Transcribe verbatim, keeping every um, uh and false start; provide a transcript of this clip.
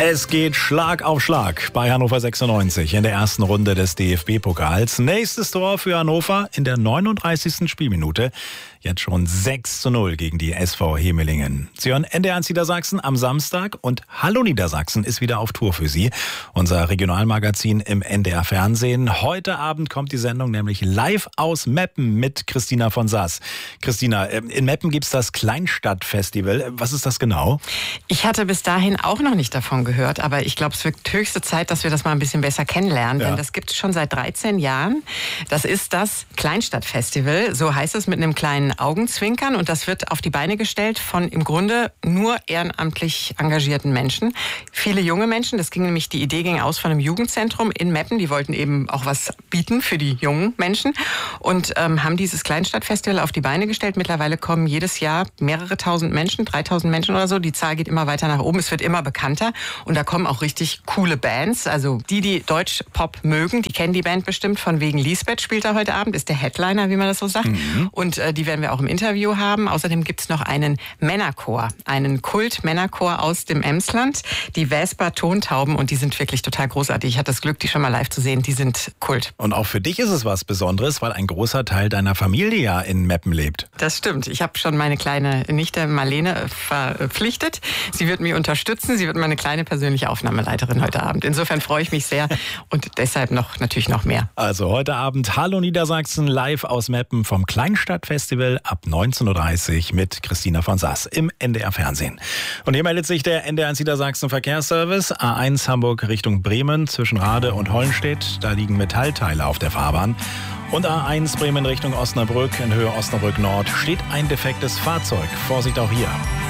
Es geht Schlag auf Schlag bei Hannover sechsundneunzig in der ersten Runde des D F B-Pokals. Nächstes Tor für Hannover in der neununddreißigsten Spielminute. Jetzt schon sechs zu null gegen die S V Hemelingen. Sie hören N D R eins Niedersachsen am Samstag und Hallo Niedersachsen ist wieder auf Tour für Sie. Unser Regionalmagazin im N D R Fernsehen. Heute Abend kommt die Sendung nämlich live aus Meppen mit Christina von Sass. Christina, in Meppen gibt's das Kleinstadtfestival. Was ist das genau? Ich hatte bis dahin auch noch nicht davon gehört, aber ich glaube, es wird höchste Zeit, dass wir das mal ein bisschen besser kennenlernen, ja. Denn das gibt es schon seit dreizehn Jahren. Das ist das Kleinstadtfestival, so heißt es mit einem kleinen Augenzwinkern, und das wird auf die Beine gestellt von im Grunde nur ehrenamtlich engagierten Menschen. Viele junge Menschen, das ging nämlich, die Idee ging aus von einem Jugendzentrum in Meppen, die wollten eben auch was bieten für die jungen Menschen und ähm, haben dieses Kleinstadtfestival auf die Beine gestellt. Mittlerweile kommen jedes Jahr mehrere tausend Menschen, dreitausend Menschen oder so, die Zahl geht immer weiter nach oben, es wird immer bekannter und da kommen auch richtig coole Bands, also die, die Deutsch-Pop mögen, die kennen die Band bestimmt, von wegen Lisbeth spielt er heute Abend, ist der Headliner, wie man das so sagt, mhm. und äh, die werden wir auch im Interview haben. Außerdem gibt es noch einen Männerchor, einen Kult-Männerchor aus dem Emsland, die Vesper Tontauben, und die sind wirklich total großartig. Ich hatte das Glück, die schon mal live zu sehen, die sind Kult. Und auch für dich ist es was Besonderes, weil ein großer Teil deiner Familie ja in Meppen lebt. Das stimmt. Ich habe schon meine kleine Nichte Marlene verpflichtet. Sie wird mich unterstützen. Sie wird meine kleine persönliche Aufnahmeleiterin heute Abend. Insofern freue ich mich sehr und deshalb noch natürlich noch mehr. Also heute Abend Hallo Niedersachsen live aus Meppen vom Kleinstadtfestival ab neunzehn Uhr dreißig mit Christina von Sass im N D R Fernsehen. Und hier meldet sich der N D R eins Niedersachsen Verkehrsservice. A eins Hamburg Richtung Bremen zwischen Rade und Hollenstedt. Da liegen Metallteile auf der Fahrbahn. Und A eins Bremen Richtung Osnabrück in Höhe Osnabrück Nord steht ein defektes Fahrzeug. Vorsicht auch hier.